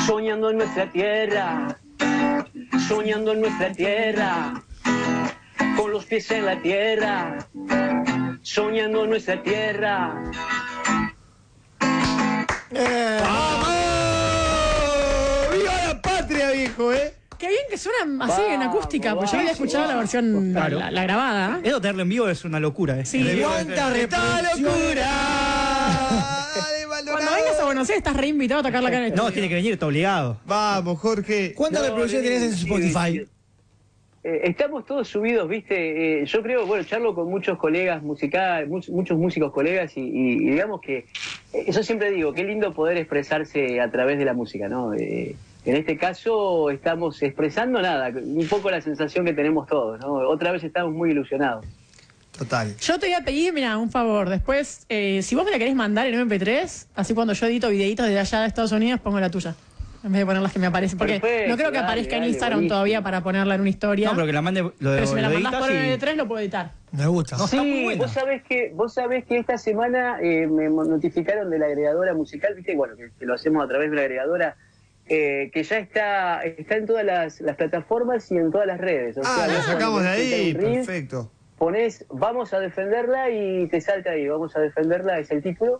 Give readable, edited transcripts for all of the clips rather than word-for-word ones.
Soñando en nuestra tierra, soñando en nuestra tierra, con los pies en la tierra, soñando en nuestra tierra. ¡Vamos! ¡Viva la patria, viejo, Qué bien que suena así en acústica, porque yo había escuchado la versión, Claro. la grabada. Eso tenerlo en vivo es una locura, Sí. ¡Cuánta ¡Esta locura! Cuando vengas a Buenos Aires estás reinvitado a tocarla acá en el No, estudio. tiene que venir, está obligado. Vamos, Jorge. ¿Cuántas reproducciones tenés en Spotify? Estamos todos subidos, ¿viste? Yo creo, bueno, charlo con muchos colegas musicales, muchos músicos colegas y digamos que, yo siempre digo, qué lindo poder expresarse a través de la música, ¿no? En este caso estamos expresando nada, un poco la sensación que tenemos todos, ¿no? Otra vez estamos muy ilusionados. Total. Yo te voy a pedir, mira, un favor. Después, si vos me la querés mandar en MP3, así cuando yo edito videitos desde allá de Estados Unidos, pongo la tuya. En vez de poner las que me aparecen. Porque Perfecto, no creo que aparezca en Instagram buenísimo. todavía para ponerla en una historia. No, pero que la mande lo de Pero si me la mandás por editas MP3 lo puedo editar. Me gusta. No, está muy Sí, buena. vos sabés que esta semana me notificaron de la agregadora musical, ¿viste? Bueno, que lo hacemos a través de la agregadora, que ya está en todas las plataformas y en todas las redes. O sea, Lo vos sacamos de cuando ahí. tenés un reel, Perfecto. Ponés vamos a defenderla y te salta ahí, vamos a defenderla, es el título,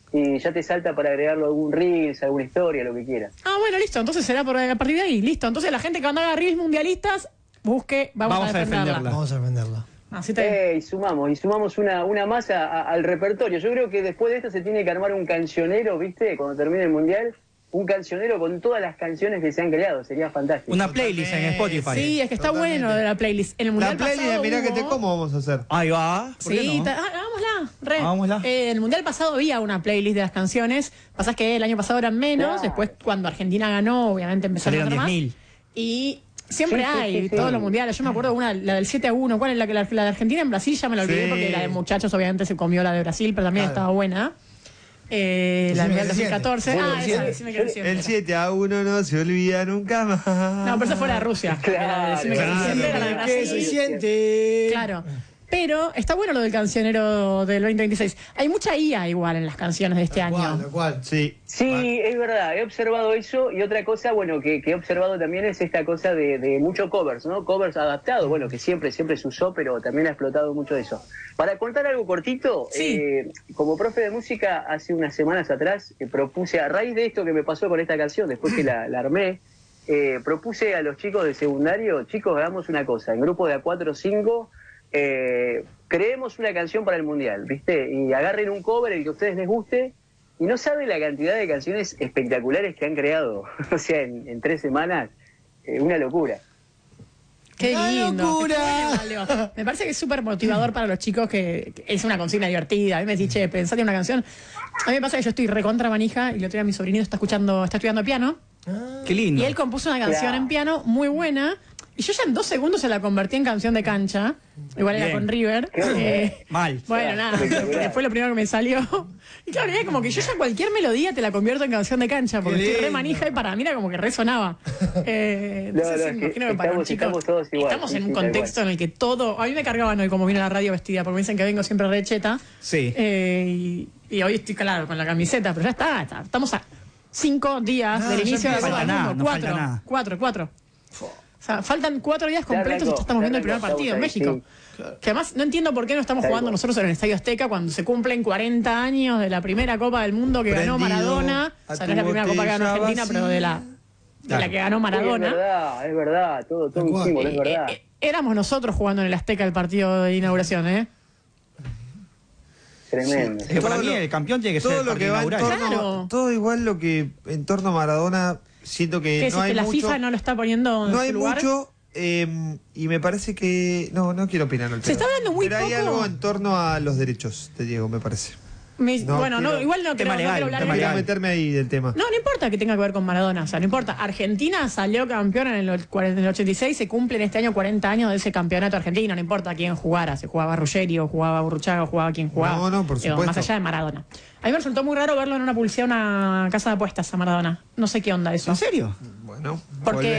y ya te salta para agregarlo a algún reels, alguna historia, lo que quieras. Ah, bueno, listo. Entonces será a partir de ahí. Listo. Entonces la gente que cuando haga reels mundialistas, busque vamos a defenderla. Vamos a venderla. Así te... Y sumamos una más al repertorio. Yo creo que después de esto se tiene que armar un cancionero, ¿viste? Cuando termine el Mundial, un cancionero con todas las canciones que se han creado, sería fantástico. Una playlist en Spotify. Sí, es que está Totalmente. bueno lo de la playlist. En el La mundial playlist de pasado Mirá que te hubo- como vamos a hacer. Ahí va. ¿Por qué Sí, no? hagámosla, re. Hagámosla. En el mundial pasado había una playlist de las canciones. Pasa que el año pasado eran menos. Claro. Después, cuando Argentina ganó, obviamente empezaron a Salieron tener más. 10.000. Y siempre Sí, sí, hay, sí, sí. todos los mundiales. Yo me acuerdo una, la del 7-1. ¿Cuál es la de Argentina en Brasil? Ya me la olvidé Sí. porque la de muchachos, obviamente, se comió la de Brasil, pero también Claro. estaba buena. La del Decime mundial que el 2014. siete. Ah, Bueno, esa, el decime que el siete El era. 7-1 no se olvida nunca más. No, pero esa fue la de Rusia. Claro, Era de decime que el claro. siete era la de ¿Qué se Brasil. siente? Claro. Pero está bueno lo del cancionero del 2026. Hay mucha IA igual en las canciones de este año. Lo cual. Sí. Sí, es verdad, he observado eso y otra cosa, bueno, que he observado también es esta cosa de mucho covers, ¿no? Covers adaptados, bueno, que siempre se usó, pero también ha explotado mucho eso. Para contar algo cortito, Sí. como profe de música, hace unas semanas atrás, propuse, a raíz de esto que me pasó con esta canción, después que la armé, propuse a los chicos de secundario, chicos, hagamos una cosa, en grupo de a 4 o 5, creemos una canción para el Mundial, ¿viste? Y agarren un cover, el que a ustedes les guste, y no saben la cantidad de canciones espectaculares que han creado, o sea, en 3 semanas, una locura. Qué ¡Una lindo. locura! Qué bueno, Leo. Me parece que es súper motivador para los chicos, que es una consigna divertida. A mí me dice, che, pensate en una canción. A mí me pasa que yo estoy recontra manija y el otro día mi sobrinito está estudiando piano. Qué lindo. Y él compuso una canción Claro. en piano muy buena. Y yo ya en 2 segundos se la convertí en canción de cancha. Igual era Bien. con River. Mal. Bueno, nada, fue lo primero que me salió. Y claro, era como que yo ya cualquier melodía te la convierto en canción de cancha, porque Qué estoy re lindo. manija y para mí era como que resonaba. Entonces, es que imagino que para un estamos todos igual, estamos sí, en sí, un tal contexto en el que todo... A mí me cargaban hoy como vine a la radio vestida, porque me dicen que vengo siempre re cheta. Sí. Y hoy estoy, claro, con la camiseta, pero ya está. Estamos a 5 días No, del ya inicio de la empieza. Copa del No falta Mundo. nada, no falta nada. 4. O sea, faltan 4 días completos y ya estamos viendo el primer partido en México. Que además no entiendo por qué no estamos Tal jugando cual. nosotros en el Estadio Azteca cuando se cumplen 40 años de la primera Copa del Mundo que ganó Prendido Maradona. O a sea, tu no es la primera Copa que ganó botella Argentina, pero de la Claro. que ganó Sí, Maradona. es verdad, todo Tal un cual. símbolo, es verdad. Éramos nosotros jugando en el Azteca el partido de inauguración, ¿eh? Tremendo. Es que para mí el campeón tiene que ser todo el lo partido que va en inaugural. torno, Claro. todo igual lo que en torno a Maradona, siento que ¿Qué no decís, hay que la mucho, FIFA no lo está poniendo en no su hay lugar? mucho, y me parece que no quiero opinar al Se tema. está hablando muy pero hay poco. algo en torno a los derechos de Diego, me parece. Bueno, quiero- igual no tema quiero legal, hablar tema en- Quiero legal. meterme ahí del tema. No importa que tenga que ver con Maradona, o sea, no importa. Argentina salió campeona en el 86, se cumplen este año 40 años de ese campeonato argentino, no importa quién jugara, si jugaba Ruggeri o jugaba Burruchaga o jugaba quien jugaba. No, por Digo, supuesto. más allá de Maradona. A mí me resultó muy raro verlo en una publicidad, una casa de apuestas a Maradona. No sé qué onda eso. ¿En serio? Bueno, Porque